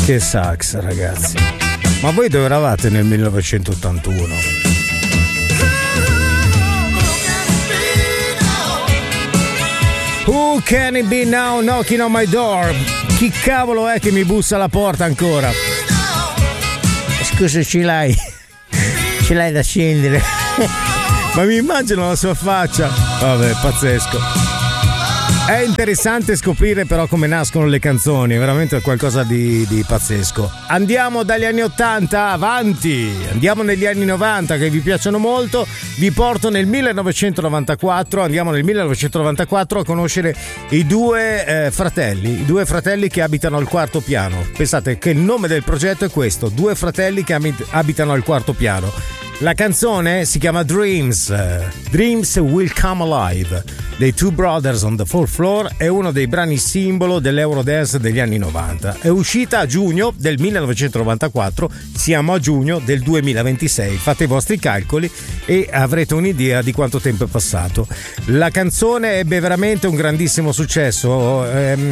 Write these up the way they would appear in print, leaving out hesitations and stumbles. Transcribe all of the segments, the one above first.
Che sax, ragazzi. Ma voi dove eravate nel 1981? Who can it be now knocking on my door? Chi cavolo è che mi bussa alla porta ancora? Scusa, ce l'hai da scendere? Ma mi immagino la sua faccia. Vabbè, pazzesco. È interessante scoprire però come nascono le canzoni, è veramente qualcosa di pazzesco. Andiamo dagli anni 80 avanti, andiamo negli anni 90 che vi piacciono molto, vi porto nel 1994, andiamo nel 1994 a conoscere i due fratelli che abitano al quarto piano. Pensate che il nome del progetto è questo, Due fratelli che abitano al quarto piano. La canzone si chiama Dreams Will Come Alive dei Two Brothers on the Fourth Floor, è uno dei brani simbolo dell'Eurodance degli anni 90. È uscita a giugno del 1994, siamo a giugno del 2026. Fate i vostri calcoli e avrete un'idea di quanto tempo è passato. La canzone ebbe veramente un grandissimo successo.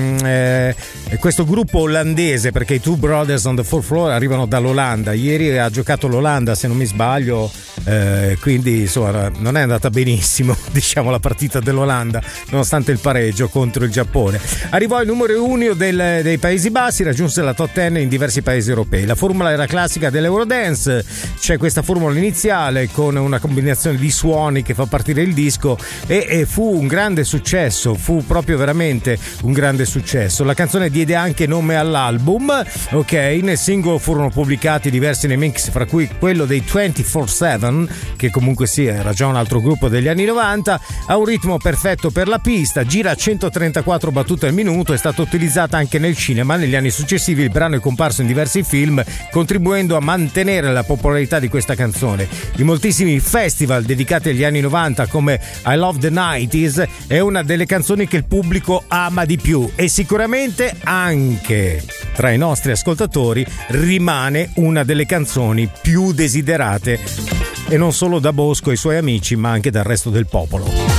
Questo gruppo olandese, perché i Two Brothers on the Fourth Floor arrivano dall'Olanda. Ieri ha giocato l'Olanda, se non mi sbaglio, quindi insomma non è andata benissimo, diciamo, la partita dell'Olanda, nonostante il pareggio contro il Giappone. Arrivò al numero 1 dei Paesi Bassi, raggiunse la top 10 in diversi paesi europei. La formula era classica dell'Eurodance, c'è questa formula iniziale con una combinazione di suoni che fa partire il disco e fu un grande successo, fu proprio veramente un grande successo. La canzone diede anche nome all'album, ok? Nel singolo furono pubblicati diversi remix, fra cui quello dei 24/7, che comunque sia era già un altro gruppo degli anni 90, ha un ritmo perfetto per la pista, gira a 134 battute al minuto, è stata utilizzata anche nel cinema. Negli anni successivi il brano è comparso in diversi film, contribuendo a mantenere la popolarità di questa canzone. In moltissimi festival dedicati agli anni 90 come I Love the 90s è una delle canzoni che il pubblico ama di più e sicuramente anche tra i nostri ascoltatori rimane una delle canzoni più desiderate, e non solo da Bosco e i suoi amici ma anche dal resto del popolo.